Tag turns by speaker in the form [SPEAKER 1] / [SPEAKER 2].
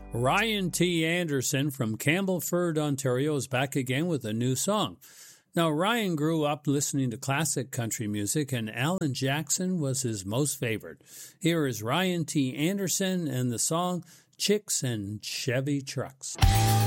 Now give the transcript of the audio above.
[SPEAKER 1] Ryan T. Anderson from Campbellford, Ontario is back again with a new song. Now, Ryan grew up listening to classic country music, and Alan Jackson was his most favorite. Here is Ryan T. Anderson and the song Chicks and Chevy Trucks.